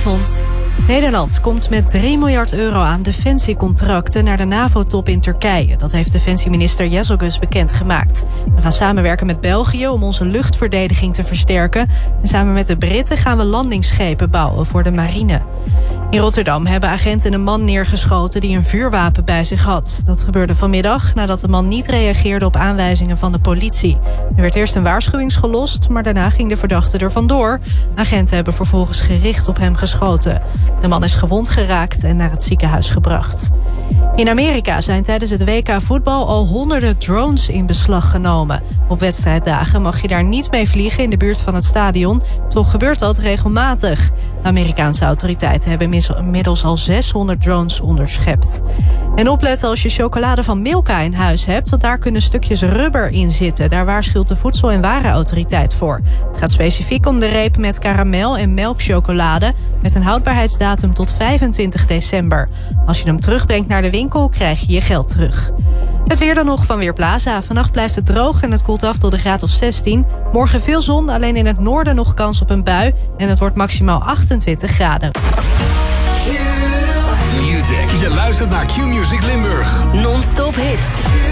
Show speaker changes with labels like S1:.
S1: Goedenavond. Nederland komt met 3 miljard euro aan defensiecontracten naar de NAVO-top in Turkije. Dat heeft defensieminister Jezelgus bekendgemaakt. We gaan samenwerken met België om onze luchtverdediging te versterken. En samen met de Britten gaan we landingsschepen bouwen voor de marine. In Rotterdam hebben agenten een man neergeschoten die een vuurwapen bij zich had. Dat gebeurde vanmiddag nadat de man niet reageerde op aanwijzingen van de politie. Er werd eerst een waarschuwing gelost, maar daarna ging de verdachte er vandoor. Agenten hebben vervolgens gericht op hem geschoten. De man is gewond geraakt en naar het ziekenhuis gebracht. In Amerika zijn tijdens het WK voetbal al honderden drones in beslag genomen. Op wedstrijddagen mag je daar niet mee vliegen in de buurt van het stadion. Toch gebeurt dat regelmatig. De Amerikaanse autoriteiten hebben inmiddels al 600 drones onderschept. En opletten als je chocolade van Milka in huis hebt, want daar kunnen stukjes rubber in zitten. Daar waarschuwt de Voedsel- en Warenautoriteit voor. Het gaat specifiek om de reep met karamel en melkchocolade met een houdbaarheidsdatum tot 25 december. Als je hem terugbrengt naar de winkel, krijg je je geld terug. Het weer dan nog van Weerplaza. Vannacht blijft het droog en het koelt af tot een graad of 16. Morgen veel zon, alleen in het noorden nog kans op een bui. En het wordt maximaal 28 graden.
S2: Q-Music. Je luistert naar Q-Music Limburg.
S3: Non-stop hits.